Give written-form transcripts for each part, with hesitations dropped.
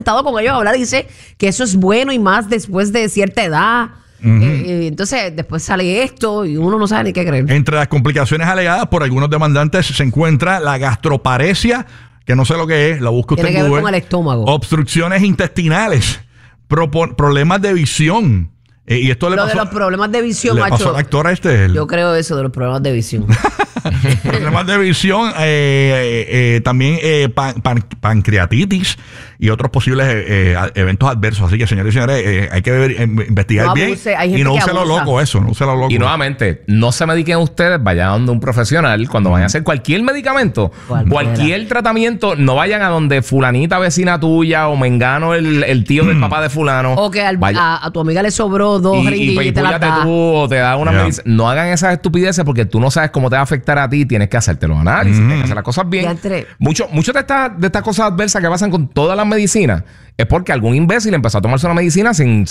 con ellos a hablar, dice que eso es bueno y más después de cierta edad. Entonces después sale esto y uno no sabe ni qué creer. Entre las complicaciones alegadas por algunos demandantes se encuentra la gastroparesia, que no sé lo que es, la busca usted en Google. Tiene que ver con el estómago. Obstrucciones intestinales, problemas de visión. Y esto le lo pasó, de los problemas de visión, le macho. pasó al actor Yo creo eso de los problemas de visión. Problemas de visión, también pancreatitis y otros posibles eventos adversos. Así que, señores y señores, hay que investigar no bien abuse, hay gente y no que use lo abusa. loco eso, no use lo loco. Y nuevamente, no se mediquen ustedes, vayan a donde un profesional. Cuando vayan a hacer cualquier medicamento, cualquier tratamiento, no vayan a donde fulanita vecina tuya o mengano el tío del papá de fulano. O que a tu amiga le sobró 2 jeringuillas y te las da. Tú o te da una medicina. No hagan esas estupideces porque tú no sabes cómo te va a afectar a ti. Tienes que hacerte los análisis, tienes que hacer las cosas bien. Mucho de estas cosas adversas que pasan con todas las medicinas es porque algún imbécil empezó a tomarse una medicina sin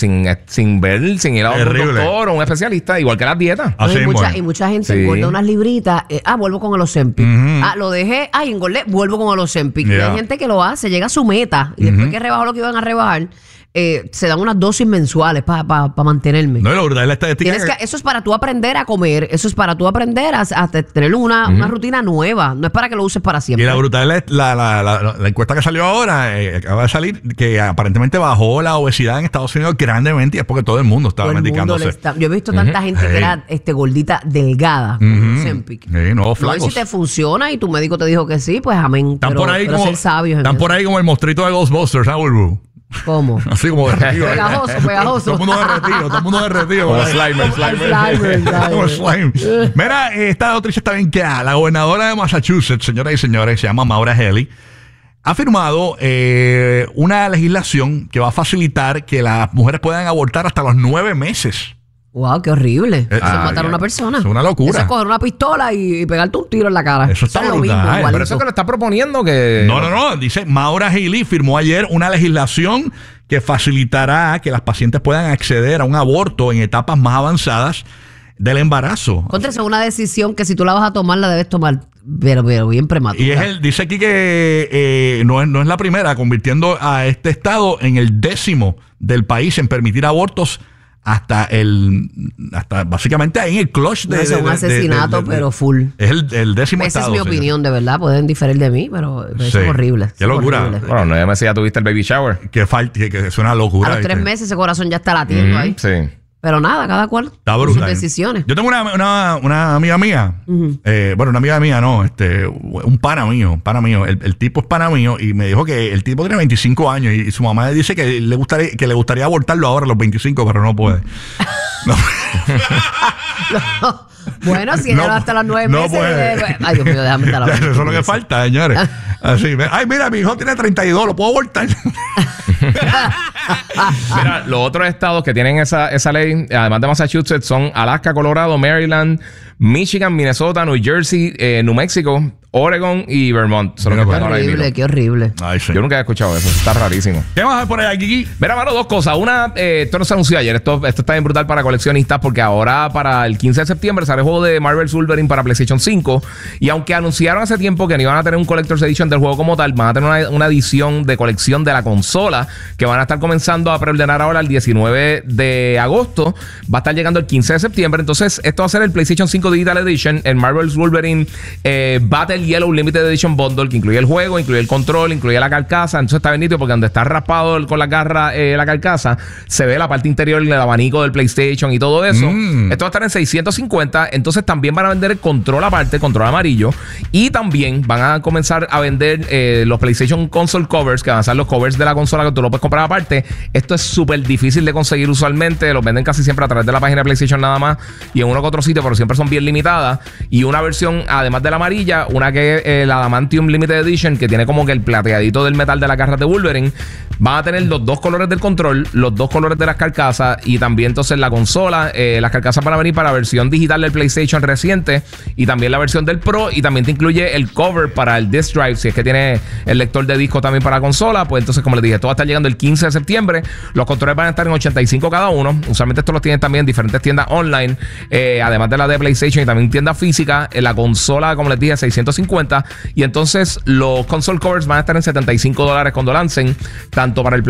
ir a un doctor o un especialista, igual que las dietas. Y mucha gente engorda unas libritas. Vuelvo con el Ozempic. Lo dejé. Engordé, vuelvo con el Ozempic. Y hay gente que lo hace, llega a su meta y después que rebajó lo que iban a rebajar, se dan unas dosis mensuales para mantenerme. No, la verdad es la estadística. Eso es para tú aprender a comer. Eso es para tú aprender a tener una rutina nueva. No es para que lo uses para siempre. Y la brutal es la encuesta que salió ahora, acaba de salir, que aparentemente bajó la obesidad en Estados Unidos grandemente y es porque todo el mundo estaba medicándose. Yo he visto tanta gente que era gordita, delgada, con Ozempic. No, flacos. No, y si te funciona y tu médico te dijo que sí, pues amén. Están por ahí como el monstruito de Ghostbusters, ¿sabes, Bulbu? ¿Cómo? Así como derretido. Pegajoso. Todo el mundo derretido. Como Slimer. Como slime. Mira, esta noticia está bien clara. La gobernadora de Massachusetts, señoras y señores, se llama Maura Healey, ha firmado una legislación que va a facilitar que las mujeres puedan abortar hasta los 9 meses. Wow, qué horrible. Eso es matar a una persona. Es una locura. Eso es coger una pistola y pegarte un tiro en la cara. Eso está brutal. Pero eso que lo está proponiendo que... No. Dice, Maura Healey firmó ayer una legislación que facilitará que las pacientes puedan acceder a un aborto en etapas más avanzadas del embarazo. Contra eso es una decisión que si tú la vas a tomar, la debes tomar pero bien prematura. Y dice aquí que no es la primera, convirtiendo a este estado en el 10º del país en permitir abortos hasta básicamente ahí en el clutch de... Es un asesinato, pero full. Es el 10º estado. Esa es mi opinión, de verdad. Pueden diferir de mí, pero eso es horrible. Qué locura. Bueno, 9 meses ya tuviste el baby shower. Que es una locura. A los 3 meses ese corazón ya está latiendo ahí. Sí. Pero nada, cada cual está con brutal. sus decisiones. Yo tengo una amiga mía. Bueno, una amiga mía no. Un pana mío. El tipo es pana mío y me dijo que el tipo tiene 25 años y su mamá le dice que le gustaría abortarlo ahora a los 25, pero no puede. No. Bueno, si ella va hasta los 9 meses. Puede. Ay, Dios mío, déjame estar la Eso es lo que falta, señores. Así, ay, mira, mi hijo tiene 32, lo puedo abortar. Mira, los otros estados que tienen esa ley, además de Massachusetts, son Alaska, Colorado, Maryland, Michigan, Minnesota, New Jersey, New Mexico, Oregon y Vermont. Qué horrible. Ay, sí. Yo nunca he escuchado eso. Está rarísimo. ¿Qué vas a ver por ahí, Kiki? Mira, mano, 2 cosas. Una, esto no se anunció ayer. Esto está bien brutal para coleccionistas porque ahora para el 15 de septiembre sale el juego de Marvel's Wolverine para PlayStation 5. Y aunque anunciaron hace tiempo que no iban a tener un Collector's Edition del juego como tal, van a tener una edición de colección de la consola que van a estar comenzando a preordenar ahora el 19 de agosto. Va a estar llegando el 15 de septiembre. Entonces, esto va a ser el PlayStation 5 Digital Edition, el Marvel's Wolverine Battle Yellow Limited Edition Bundle, que incluye el juego, incluye el control, incluye la carcasa. Entonces está bien nítido porque donde está raspado con la garra la carcasa, se ve la parte interior, el abanico del PlayStation y todo eso. Esto va a estar en 650. Entonces también van a vender el control aparte, control amarillo. Y también van a comenzar a vender los PlayStation Console Covers, que van a ser los covers de la consola que tú lo puedes comprar aparte. Esto es súper difícil de conseguir usualmente. Los venden casi siempre a través de la página de PlayStation nada más y en uno que otro sitio, pero siempre son bien limitadas. Y una versión, además de la amarilla, una que la Adamantium Limited Edition, que tiene como que el plateadito del metal de la garra de Wolverine. Van a tener los 2 colores del control, los 2 colores de las carcasas y también entonces la consola. Las carcasas van a venir para la versión digital del PlayStation reciente y también la versión del Pro, y también te incluye el cover para el disc drive, si es que tiene el lector de disco también para consola. Pues entonces, como les dije, esto va a estar llegando el 15 de septiembre. Los controles van a estar en 85 cada uno. Usualmente estos los tienen también en diferentes tiendas online, además de la de PlayStation, y también tiendas físicas. La consola, como les dije, 650. Y entonces los console covers van a estar en $75 cuando lancen. Tanto tanto para el